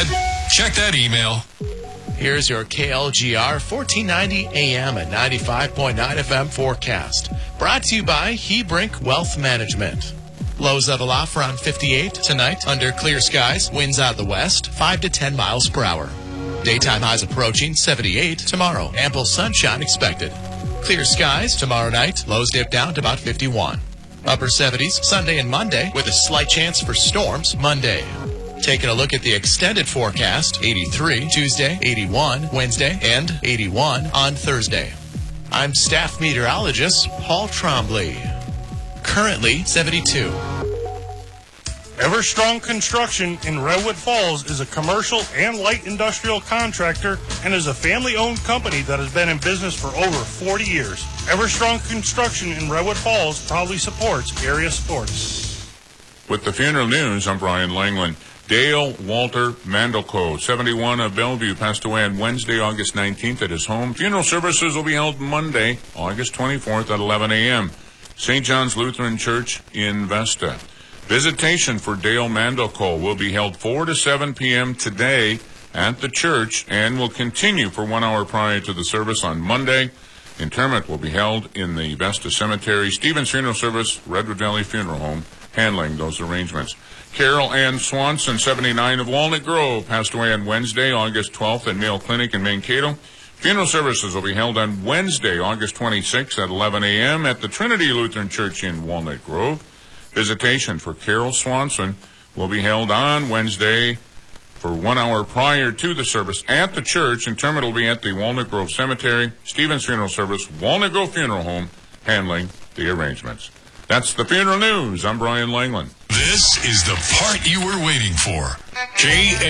Ed, check that email. Here's your KLGR 1490 AM and 95.9 FM forecast. Brought to you by Hebrink Wealth Management. Lows level off around 58 tonight under clear skies. Winds out of the west, 5 to 10 miles per hour. Daytime highs approaching 78 tomorrow. Ample sunshine expected. Clear skies tomorrow night. Lows dip down to about 51. Upper 70s Sunday and Monday with a slight chance for storms Monday. Taking a look at the extended forecast, 83 Tuesday, 81 Wednesday, and 81 on Thursday. I'm staff meteorologist Paul Trombley. Currently 72. Everstrong Construction in Redwood Falls is a commercial and light industrial contractor and is a family-owned company that has been in business for over 40 years. Everstrong Construction in Redwood Falls proudly supports area sports. With the funeral news, I'm Brian Langland. Dale Walter Mandelko, 71 of Bellevue, passed away on Wednesday, August 19th at his home. Funeral services will be held Monday, August 24th at 11 a.m. St. John's Lutheran Church in Vesta. Visitation for Dale Mandelko will be held 4 to 7 p.m. today at the church and will continue for 1 hour prior to the service on Monday. Interment will be held in the Vesta Cemetery. Stevens Funeral Service, Redwood Valley Funeral Home, handling those arrangements. Carol Ann Swanson, 79 of Walnut Grove, passed away on Wednesday, August 12th at Mayo Clinic in Mankato. Funeral services will be held on Wednesday, August 26th at 11 a.m. at the Trinity Lutheran Church in Walnut Grove. Visitation for Carol Swanson will be held on Wednesday for 1 hour prior to the service at the church. Interment will be at the Walnut Grove Cemetery. Stevens Funeral Service, Walnut Grove Funeral Home, handling the arrangements. That's the funeral news. I'm Brian Langland. This is the part you were waiting for.